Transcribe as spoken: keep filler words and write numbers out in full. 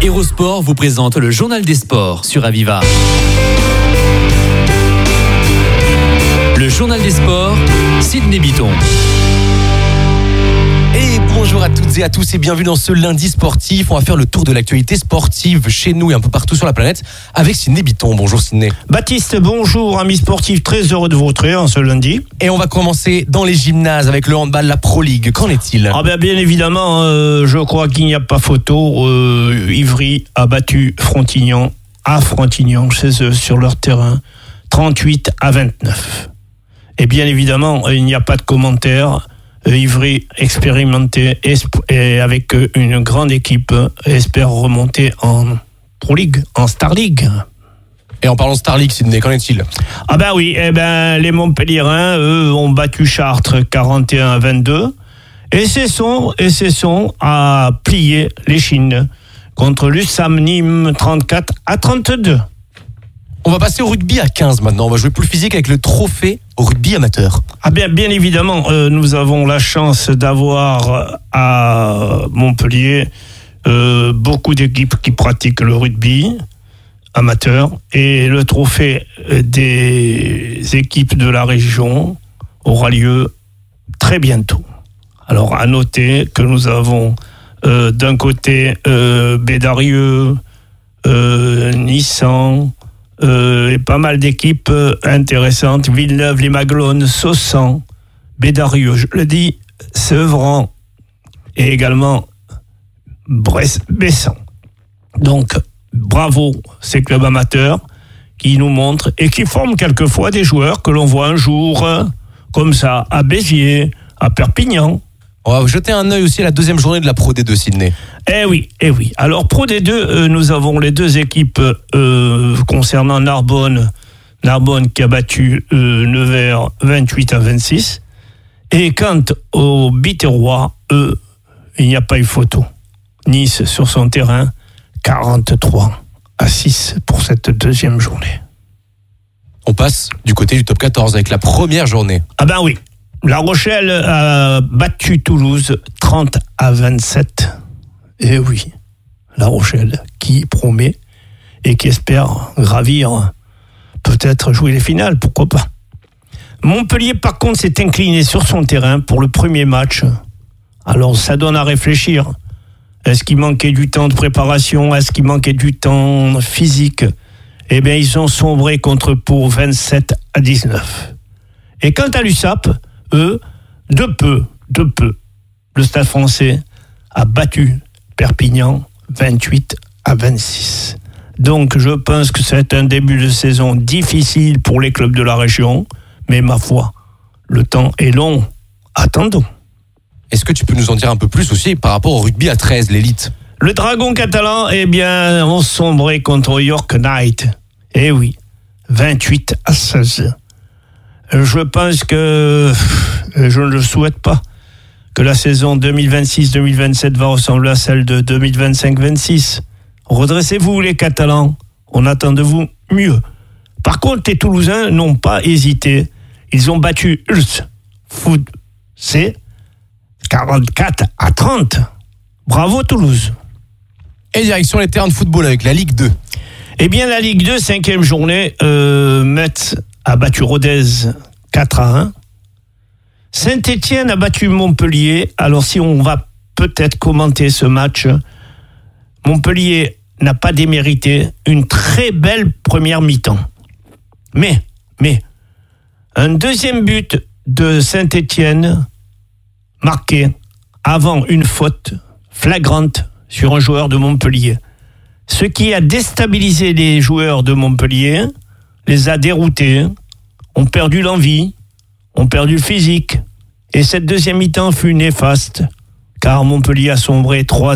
Hérosport vous présente le journal des sports sur Aviva. Le journal des sports, Sidney Bitton. Et bonjour à toutes et à tous et bienvenue dans ce lundi sportif. On va faire le tour de l'actualité sportive chez nous et un peu partout sur la planète avec Sidney Bitton. Bonjour Sidney. Baptiste, bonjour amis sportifs, très heureux de vous retrouver en ce lundi. Et on va commencer dans les gymnases avec le handball, la Pro League. Qu'en est-il ? Ah ben bien évidemment, euh, je crois qu'il n'y a pas photo. Euh, Ivry a battu Frontignan à Frontignan chez eux sur leur terrain, trente-huit à vingt-neuf. Et bien évidemment, il n'y a pas de commentaire. Ivry expérimenté et avec une grande équipe espère remonter en Pro League, en Star League. Et en parlant de Star League, Sidney, qu'en est-il ? Ah ben oui, eh ben les Montpelliérains, eux, ont battu Chartres quarante et un à vingt-deux et c'est son et c'est son à plier les Chines contre l'U S A M Nîmes trente-quatre à trente-deux. On va passer au rugby à quinze maintenant. On va jouer poule physique avec le trophée au rugby amateur. Ah bien, bien évidemment, euh, nous avons la chance d'avoir à Montpellier euh, beaucoup d'équipes qui pratiquent le rugby amateur et le trophée des équipes de la région aura lieu très bientôt. Alors à noter que nous avons euh, d'un côté euh, Bédarieux, euh, Nissan, Euh, et pas mal d'équipes euh, intéressantes, Villeneuve, les Maglones, Saussan, Bédarieux, je le dis, Sevran et également Brest-Bessan. Donc, bravo ces clubs amateurs qui nous montrent et qui forment quelquefois des joueurs que l'on voit un jour euh, comme ça à Béziers, à Perpignan. On va jeter un œil aussi à la deuxième journée de la Pro D deux, Sidney. Eh oui, eh oui. Alors Pro D deux, euh, nous avons les deux équipes euh, concernant Narbonne, Narbonne qui a battu euh, Nevers vingt-huit à vingt-six. Et quant aux Biterrois, eux, il n'y a pas eu photo. Nice sur son terrain, quarante-trois à six pour cette deuxième journée. On passe du côté du top quatorze avec la première journée. Ah ben oui. La Rochelle a battu Toulouse trente à vingt-sept. Et oui, La Rochelle qui promet et qui espère gravir, peut-être jouer les finales, pourquoi pas. Montpellier, par contre, s'est incliné sur son terrain pour le premier match. Alors, ça donne à réfléchir. Est-ce qu'il manquait du temps de préparation ? Est-ce qu'il manquait du temps physique ? Eh bien, ils ont sombré contre Pau vingt-sept à dix-neuf. Et quant à l'U S A P, eux, de peu, de peu, le Stade français a battu Perpignan vingt-huit à vingt-six. Donc je pense que c'est un début de saison difficile pour les clubs de la région, mais ma foi, le temps est long. Attendons. Est-ce que tu peux nous en dire un peu plus aussi par rapport au rugby à treize, l'élite ? Le Dragon catalan, eh bien, ont sombré contre York Knight. Eh oui, vingt-huit à seize. Je pense que je ne le souhaite pas que la saison deux mille vingt-six deux mille vingt-sept va ressembler à celle de deux mille vingt-cinq vingt-six. Redressez-vous les Catalans, on attend de vous mieux. Par contre, les Toulousains n'ont pas hésité. Ils ont battu Ulster Foot C quarante-quatre à trente. Bravo Toulouse. Et direction les terrains de football avec la Ligue deux. Eh bien la Ligue deux, cinquième journée, euh, Metz a battu Rodez quatre à un. Saint-Étienne a battu Montpellier. Alors si on va peut-être commenter ce match, Montpellier n'a pas démérité une très belle première mi-temps. Mais, mais, un deuxième but de Saint-Étienne marqué avant une faute flagrante sur un joueur de Montpellier. Ce qui a déstabilisé les joueurs de Montpellier, les a déroutés, ont perdu l'envie, ont perdu le physique. Et cette deuxième mi-temps fut néfaste, car Montpellier a sombré trois